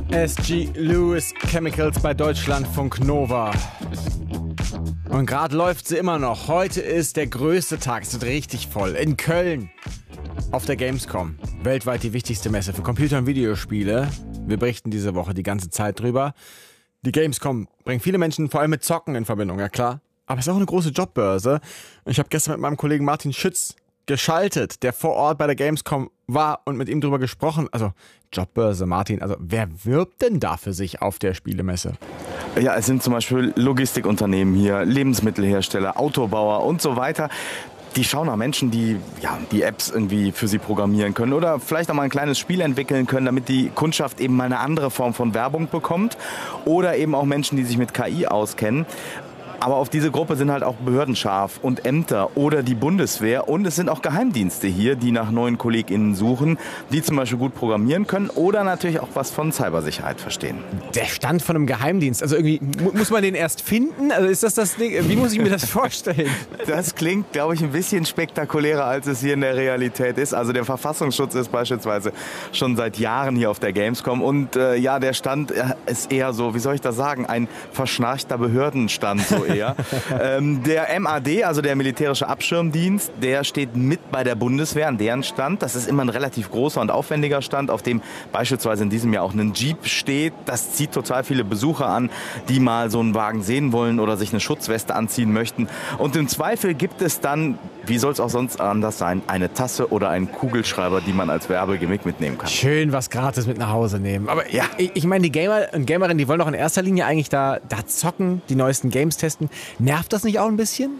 S.G. Lewis Chemicals bei Deutschlandfunk Nova. Und gerade läuft sie immer noch. Heute ist der größte Tag, es wird richtig voll. In Köln auf der Gamescom. Weltweit die wichtigste Messe für Computer- und Videospiele. Wir berichten diese Woche die ganze Zeit drüber. Die Gamescom bringt viele Menschen vor allem mit Zocken in Verbindung, ja klar. Aber es ist auch eine große Jobbörse. Ich habe gestern mit meinem Kollegen Martin Schütz geschaltet, der vor Ort bei der Gamescom war und mit ihm drüber gesprochen. Also Jobbörse, Martin, also wer wirbt denn da für sich auf der Spielemesse? Ja, es sind zum Beispiel Logistikunternehmen hier, Lebensmittelhersteller, Autobauer und so weiter. Die schauen nach Menschen, die die Apps irgendwie für sie programmieren können oder vielleicht auch mal ein kleines Spiel entwickeln können, damit die Kundschaft eben mal eine andere Form von Werbung bekommt. Oder eben auch Menschen, die sich mit KI auskennen. Aber auf diese Gruppe sind halt auch Behörden scharf und Ämter oder die Bundeswehr. Und es sind auch Geheimdienste hier, die nach neuen KollegInnen suchen, die zum Beispiel gut programmieren können oder natürlich auch was von Cybersicherheit verstehen. Der Stand von einem Geheimdienst, also irgendwie muss man den erst finden? Also ist das Ding? Wie muss ich mir das vorstellen? Das klingt, glaube ich, ein bisschen spektakulärer, als es hier in der Realität ist. Also der Verfassungsschutz ist beispielsweise schon seit Jahren hier auf der Gamescom. Und der Stand ist eher so, wie soll ich das sagen, ein verschnarchter Behördenstand so eher. Der MAD, also der militärische Abschirmdienst, der steht mit bei der Bundeswehr an deren Stand. Das ist immer ein relativ großer und aufwendiger Stand, auf dem beispielsweise in diesem Jahr auch ein Jeep steht. Das zieht total viele Besucher an, die mal so einen Wagen sehen wollen oder sich eine Schutzweste anziehen möchten. Und im Zweifel gibt es dann, wie soll es auch sonst anders sein, eine Tasse oder einen Kugelschreiber, die man als Werbegimmick mitnehmen kann. Schön was gratis mit nach Hause nehmen. Aber ja, ich meine, die Gamer und Gamerinnen, die wollen doch in erster Linie eigentlich da zocken, die neuesten Games testen. Nervt das nicht auch ein bisschen?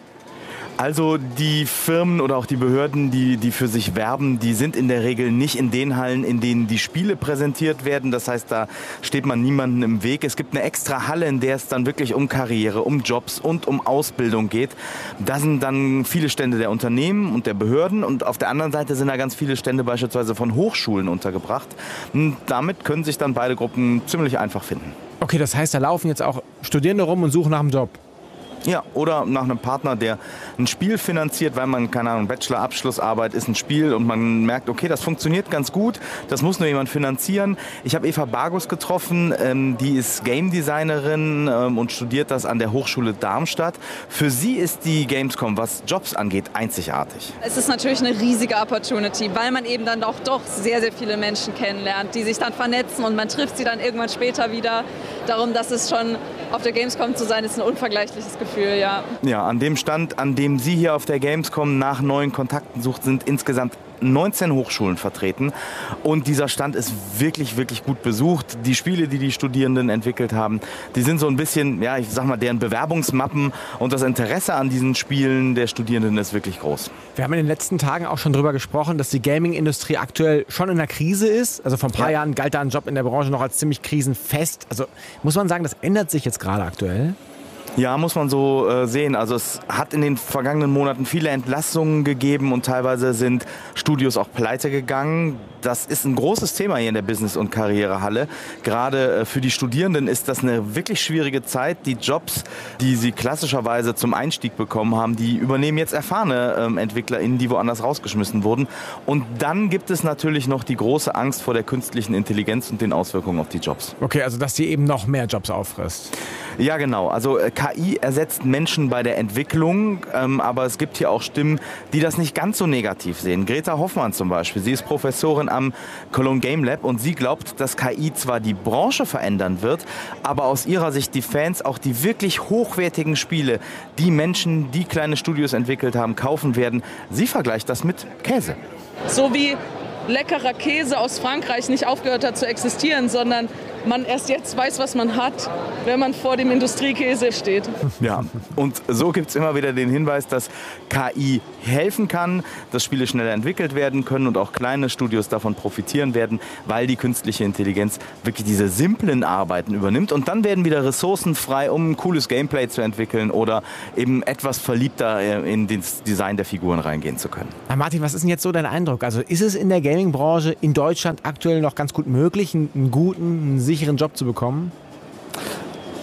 Also die Firmen oder auch die Behörden, die für sich werben, die sind in der Regel nicht in den Hallen, in denen die Spiele präsentiert werden. Das heißt, da steht man niemandem im Weg. Es gibt eine extra Halle, in der es dann wirklich um Karriere, um Jobs und um Ausbildung geht. Da sind dann viele Stände der Unternehmen und der Behörden und auf der anderen Seite sind da ganz viele Stände beispielsweise von Hochschulen untergebracht. Und damit können sich dann beide Gruppen ziemlich einfach finden. Okay, das heißt, da laufen jetzt auch Studierende rum und suchen nach einem Job. Ja, oder nach einem Partner, der ein Spiel finanziert, weil man, keine Ahnung, Bachelor-Abschlussarbeit ist ein Spiel und man merkt, okay, das funktioniert ganz gut, das muss nur jemand finanzieren. Ich habe Eva Bargus getroffen, die ist Game Designerin und studiert das an der Hochschule Darmstadt. Für sie ist die Gamescom, was Jobs angeht, einzigartig. Es ist natürlich eine riesige Opportunity, weil man eben dann doch sehr, sehr viele Menschen kennenlernt, die sich dann vernetzen und man trifft sie dann irgendwann später wieder. Darum, dass es schon auf der Gamescom zu sein, ist ein unvergleichliches Gefühl, ja. Ja, an dem Stand, an dem sie hier auf der Gamescom nach neuen Kontakten sucht, sind insgesamt 19 Hochschulen vertreten und dieser Stand ist wirklich, wirklich gut besucht. Die Spiele, die die Studierenden entwickelt haben, die sind so ein bisschen, ja, ich sag mal, deren Bewerbungsmappen und das Interesse an diesen Spielen der Studierenden ist wirklich groß. Wir haben in den letzten Tagen auch schon darüber gesprochen, dass die Gaming-Industrie aktuell schon in einer Krise ist. Also vor ein paar Jahren galt da ein Job in der Branche noch als ziemlich krisenfest. Also muss man sagen, das ändert sich jetzt gerade aktuell? Ja, muss man so sehen. Also es hat in den vergangenen Monaten viele Entlassungen gegeben und teilweise sind Studios auch pleite gegangen. Das ist ein großes Thema hier in der Business- und Karrierehalle. Gerade für die Studierenden ist das eine wirklich schwierige Zeit. Die Jobs, die sie klassischerweise zum Einstieg bekommen haben, die übernehmen jetzt erfahrene EntwicklerInnen, die woanders rausgeschmissen wurden. Und dann gibt es natürlich noch die große Angst vor der künstlichen Intelligenz und den Auswirkungen auf die Jobs. Okay, also dass die eben noch mehr Jobs auffrisst. Ja, genau. Also KI ersetzt Menschen bei der Entwicklung, aber es gibt hier auch Stimmen, die das nicht ganz so negativ sehen. Greta Hoffmann zum Beispiel, sie ist Professorin am Cologne Game Lab und sie glaubt, dass KI zwar die Branche verändern wird, aber aus ihrer Sicht die Fans auch die wirklich hochwertigen Spiele, die Menschen, die kleine Studios entwickelt haben, kaufen werden. Sie vergleicht das mit Käse. So wie leckerer Käse aus Frankreich nicht aufgehört hat zu existieren, sondern man erst jetzt weiß, was man hat, wenn man vor dem Industriekäse steht. Ja, und so gibt es immer wieder den Hinweis, dass KI helfen kann, dass Spiele schneller entwickelt werden können und auch kleine Studios davon profitieren werden, weil die künstliche Intelligenz wirklich diese simplen Arbeiten übernimmt. Und dann werden wieder Ressourcen frei, um ein cooles Gameplay zu entwickeln oder eben etwas verliebter in das Design der Figuren reingehen zu können. Martin, was ist denn jetzt so dein Eindruck? Also ist es in der Gaming-Branche in Deutschland aktuell noch ganz gut möglich, einen guten, einen sicheren Job zu bekommen?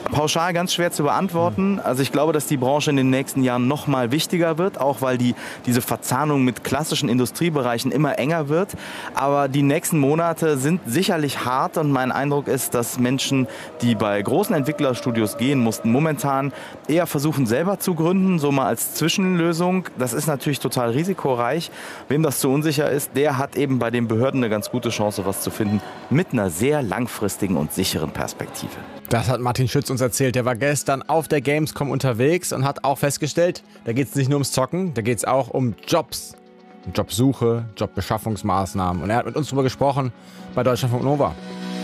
Pauschal ganz schwer zu beantworten. Also ich glaube, dass die Branche in den nächsten Jahren noch mal wichtiger wird, auch weil diese Verzahnung mit klassischen Industriebereichen immer enger wird. Aber die nächsten Monate sind sicherlich hart und mein Eindruck ist, dass Menschen, die bei großen Entwicklerstudios gehen mussten, momentan eher versuchen, selber zu gründen, so mal als Zwischenlösung. Das ist natürlich total risikoreich. Wem das zu unsicher ist, der hat eben bei den Behörden eine ganz gute Chance, was zu finden, mit einer sehr langfristigen und sicheren Perspektive. Das hat Martin Schütz uns erzählt. Der war gestern auf der Gamescom unterwegs und hat auch festgestellt, da geht es nicht nur ums Zocken, da geht es auch um Jobs. Jobsuche, Jobbeschaffungsmaßnahmen. Und er hat mit uns darüber gesprochen bei Deutschlandfunk Nova.